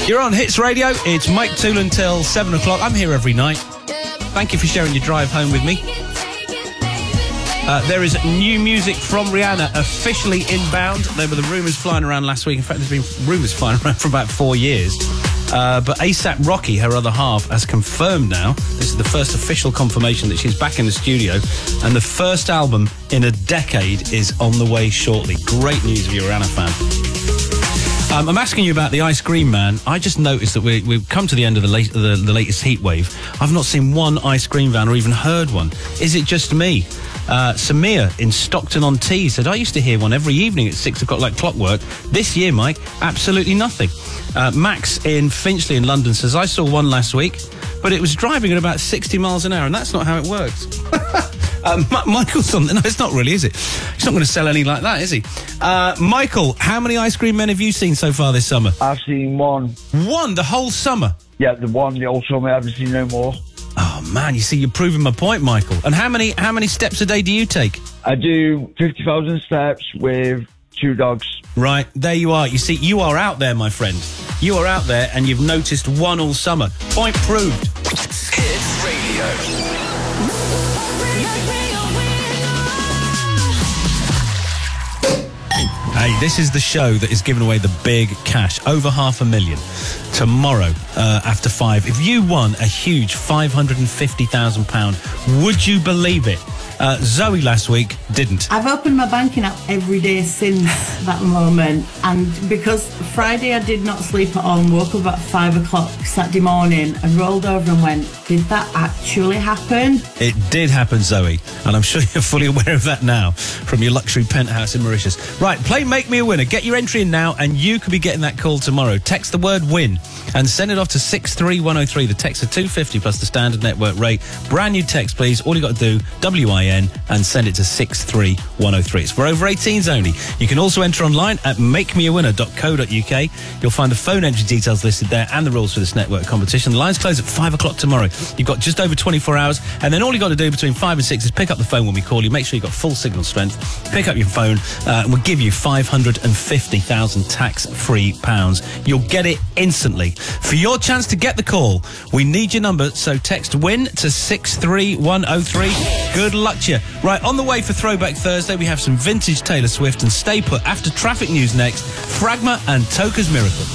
You're on Hits Radio. It's Mike Toole till 7 o'clock. I'm here every night. Thank you for sharing your drive home with me. There is new music from Rihanna officially inbound. There were the rumours flying around last week. In fact, there's been rumours flying around for about 4 years. But A$AP Rocky, her other half, has confirmed now. This is the first official confirmation that she's back in the studio. And the first album in a decade is on the way shortly. Great news if you're a Rihanna fan. I'm asking you about the Ice Cream Man. I just noticed that we've come to the end of the latest heat wave. I've not seen one ice cream van or even heard one. Is it just me? Samir in Stockton-on-Tees said, I used to hear one every evening at 6 o'clock like clockwork. This year, Mike, absolutely nothing. Max in Finchley in London says, I saw one last week, but it was driving at about 60 miles an hour, and that's not how it works. Michael's on... No, it's not really, is it? He's not going to sell any like that, is he? Michael, how many ice cream men have you seen so far this summer? I've seen one. One? The whole summer? Yeah, the whole summer. I haven't seen no more. Oh, man, you see, you're proving my point, Michael. And how many steps a day do you take? I do 50,000 steps with 2 dogs. Right, there you are. You see, you are out there, my friend. You are out there, and you've noticed one all summer. Point proved. Hits Radio. Hey, this is the show that is giving away the big cash, over $500,000 tomorrow after 5. If you won a huge £550,000, would you believe it? Zoe last week didn't. I've opened my banking app every day since that moment, and because Friday I did not sleep at all and woke up at 5 o'clock Saturday morning and rolled over and went, did that actually happen? It did happen, Zoe, and I'm sure you're fully aware of that now from your luxury penthouse in Mauritius. Right, play Make Me a Winner. Get your entry in now and you could be getting that call tomorrow. Text the word WIN and send it off to 63103. The text are $2.50 plus the standard network rate. Brand new text, please. All you got to do, WIN, and send it to 63103. It's for over 18s only. You can also enter online at makemeawinner.co.uk. You'll find the phone entry details listed there and the rules for this network competition. The lines close at 5 o'clock tomorrow. You've got just over 24 hours, and then all you got to do between 5 and 6 is pick up the phone when we call you. Make sure you've got full signal strength. Pick up your phone, and we'll give you 550,000 tax-free pounds. You'll get it instantly. For your chance to get the call, we need your number, so text WIN to 63103. Good luck to you. Right, on the way for Throwback Thursday, we have some vintage Taylor Swift, and stay put after traffic news next, Fragma and Toka's Miracle.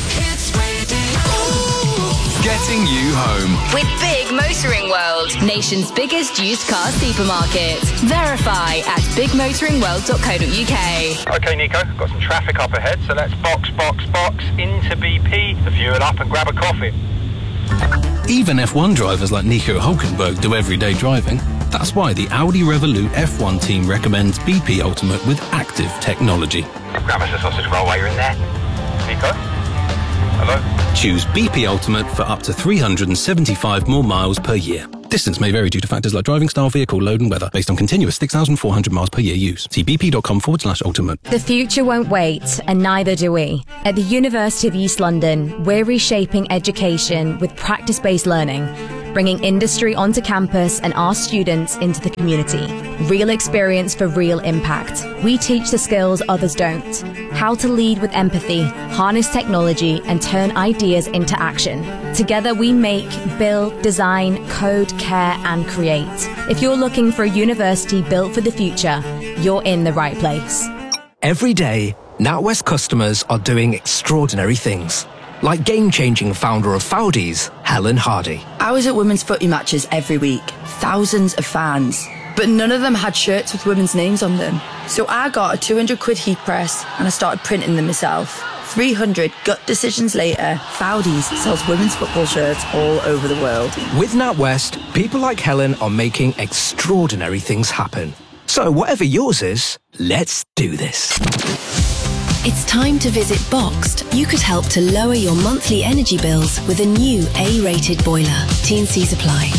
Getting you home with Big Motoring World, nation's biggest used car supermarket. Verify at bigmotoringworld.co.uk. OK, Nico, got some traffic up ahead, so let's box into BP to fuel up and grab a coffee. Even F1 drivers like Nico Hulkenberg do everyday driving. That's why the Audi Revolut F1 team recommends BP Ultimate with active technology. Grab us a sausage roll while you're in there. Nico? Hello? Choose BP Ultimate for up to 375 more miles per year. Distance may vary due to factors like driving style, vehicle load and weather, based on continuous 6,400 miles per year use. See bp.com/ultimate. The future won't wait, and neither do we. At the University of East London, we're reshaping education with practice-based learning, bringing industry onto campus and our students into the community. Real experience for real impact. We teach the skills others don't. How to lead with empathy, harness technology, and turn ideas into action. Together we make, build, design, code, care, and create. If you're looking for a university built for the future, you're in the right place. Every day, NatWest customers are doing extraordinary things. Like game-changing founder of Foudies, Helen Hardy. I was at women's footy matches every week, thousands of fans, but none of them had shirts with women's names on them. So I got a 200 quid heat press and I started printing them myself. 300 gut decisions later, Foudies sells women's football shirts all over the world. With NatWest, people like Helen are making extraordinary things happen. So whatever yours is, let's do this. It's time to visit Boxed. You could help to lower your monthly energy bills with a new A-rated boiler. T&Cs apply.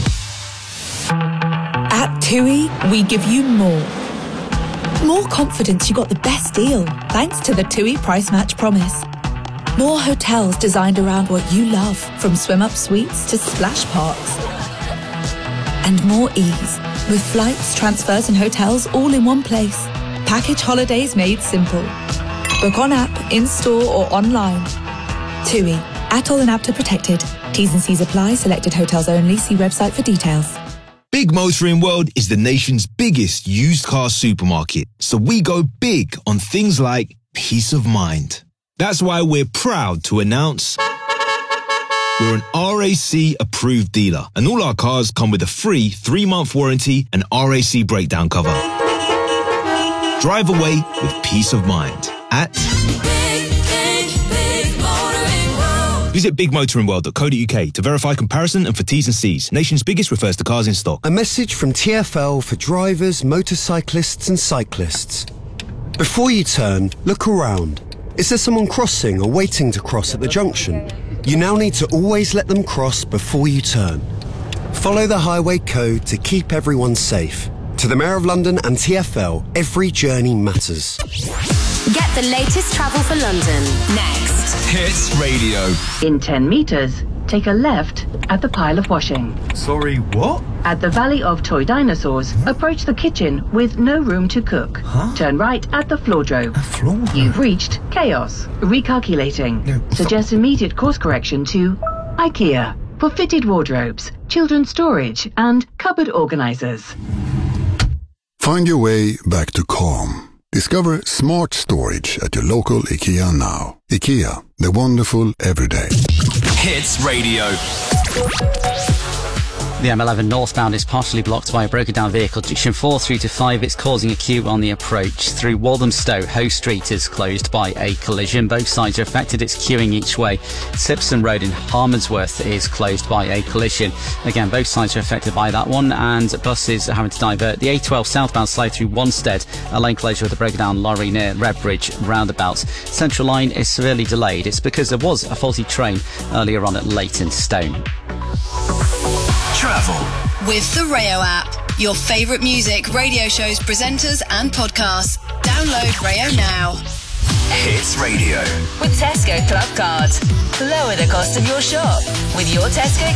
At TUI, we give you more. More confidence you got the best deal, thanks to the TUI Price Match Promise. More hotels designed around what you love, from swim-up suites to splash parks. And more ease, with flights, transfers and hotels all in one place. Package holidays made simple. Book on app, in-store or online. TUI. ATOL and APTA protected. T's and C's apply. Selected hotels only. See website for details. Big Motoring World is the nation's biggest used car supermarket. So we go big on things like peace of mind. That's why we're proud to announce we're an RAC approved dealer, and all our cars come with a free 3-month warranty and RAC breakdown cover. Drive away with peace of mind at Visit bigmotoringworld.co.uk to verify comparison and for T's and C's. Nation's biggest refers to cars in stock. A message from TfL for drivers, motorcyclists and cyclists. Before you turn, look around. Is there someone crossing or waiting to cross at the junction? You now need to always let them cross before you turn. Follow the highway code to keep everyone safe. To the Mayor of London and TfL, every journey matters. Get the latest travel for London next. Hits Radio. In 10 metres, take a left at the pile of washing. Sorry, what? At the Valley of Toy Dinosaurs, approach the kitchen with no room to cook. Turn right at the floordrobe. You've reached chaos. Recalculating. Suggest immediate course correction to IKEA for fitted wardrobes, children's storage and cupboard organisers. Find your way back to calm. Discover smart storage at your local IKEA now. IKEA, the wonderful everyday. Hits Radio. The M11 northbound is partially blocked by a broken down vehicle. Junction 4 through to 5, it's causing a queue on the approach. Through Walthamstow, Hoe Street is closed by a collision. Both sides are affected, it's queuing each way. Simpson Road in Harmondsworth is closed by a collision. Again, both sides are affected by that one, and buses are having to divert. The A12 southbound slide through Wanstead, a lane closure with a broken down lorry near Redbridge roundabouts. Central line is severely delayed. It's because there was a faulty train earlier on at Leytonstone. Travel with the Rayo app. Your favourite music, radio shows, presenters and podcasts. Download Rayo now. Hits Radio. With Tesco Club Card. Lower the cost of your shop with your Tesco